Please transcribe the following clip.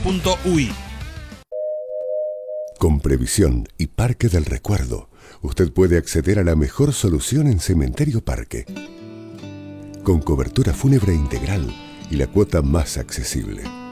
cementerio.ui. Con Previsión y Parque del Recuerdo, usted puede acceder a la mejor solución en Cementerio Parque, con cobertura fúnebre integral y la cuota más accesible.